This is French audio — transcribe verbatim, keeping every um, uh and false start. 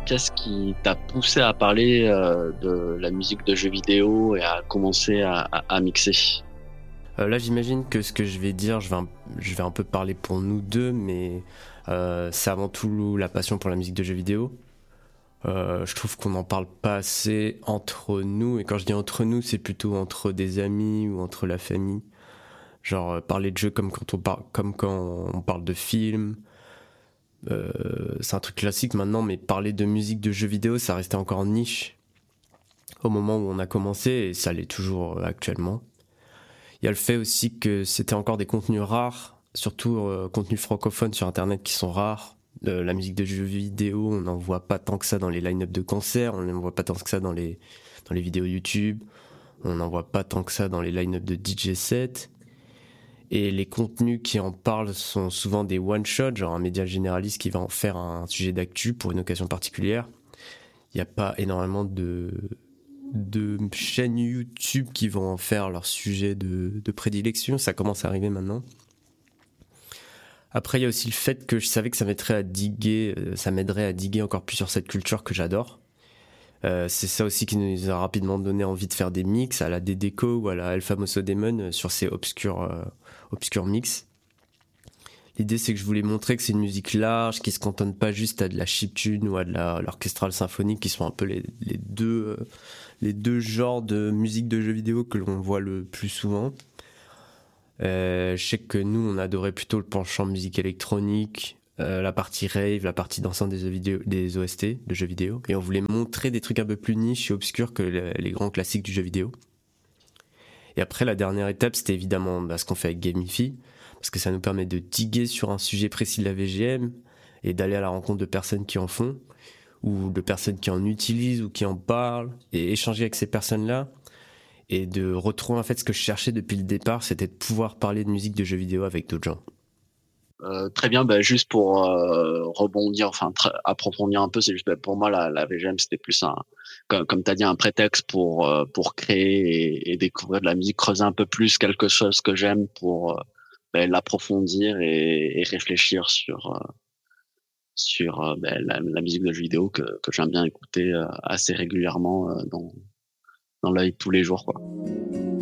qu'est-ce qui t'a poussé à parler euh, de la musique de jeux vidéo et à commencer à, à, à mixer? Euh, là, j'imagine que ce que je vais dire, je vais un, je vais un peu parler pour nous deux, mais euh, c'est avant tout la passion pour la musique de jeux vidéo. Euh, je trouve qu'on n'en parle pas assez entre nous, et quand je dis entre nous, c'est plutôt entre des amis ou entre la famille. Genre euh, parler de jeux comme quand on, par- comme quand on parle de films. Euh, c'est un truc classique maintenant, mais parler de musique de jeux vidéo, ça restait encore niche au moment où on a commencé, et ça l'est toujours euh, actuellement. Il y a le fait aussi que c'était encore des contenus rares, surtout euh, contenus francophones sur internet qui sont rares. Euh, la musique de jeux vidéo, on n'en voit pas tant que ça dans les line-up de concerts, on n'en voit pas tant que ça dans les, dans les vidéos YouTube, on n'en voit pas tant que ça dans les line-up de D J sets. Et les contenus qui en parlent sont souvent des one-shots, genre un média généraliste qui va en faire un sujet d'actu pour une occasion particulière. Il n'y a pas énormément de, de chaînes YouTube qui vont en faire leur sujet de, de prédilection. Ça commence à arriver maintenant. Après, il y a aussi le fait que je savais que ça m'aiderait à diguer, ça m'aiderait à diguer encore plus sur cette culture que j'adore. Euh, c'est ça aussi qui nous a rapidement donné envie de faire des mix à la Dedeco ou à la El Famoso Demon sur ces obscurs, euh, obscurs mix. L'idée, c'est que je voulais montrer que c'est une musique large, qui se cantonne pas juste à de la chiptune ou à de la, l'orchestral symphonique, qui sont un peu les, les deux, euh, les deux genres de musique de jeux vidéo que l'on voit le plus souvent. Euh, je sais que nous, on adorait plutôt le penchant musique électronique, euh, la partie rave, la partie dansante des, jeux vidéo, des O S T de jeux vidéo. Et on voulait montrer des trucs un peu plus niches et obscurs que les, les grands classiques du jeu vidéo. Et après, la dernière étape, c'était évidemment bah, ce qu'on fait avec Gamify, parce que ça nous permet de diguer sur un sujet précis de la V G M et d'aller à la rencontre de personnes qui en font, ou de personnes qui en utilisent ou qui en parlent, et échanger avec ces personnes-là, et de retrouver en fait ce que je cherchais depuis le départ, c'était de pouvoir parler de musique de jeux vidéo avec d'autres gens. Euh, très bien, bah, juste pour euh, rebondir, enfin tr- approfondir un peu, c'est juste bah, pour moi la, la V G M c'était plus un, comme, comme tu as dit, un prétexte pour euh, pour créer et, et découvrir de la musique, creuser un peu plus quelque chose que j'aime pour euh, bah, l'approfondir et, et réfléchir sur euh, sur euh, bah, la, la musique de jeux vidéo que que j'aime bien écouter euh, assez régulièrement euh, dans dans l'œil tous les jours quoi.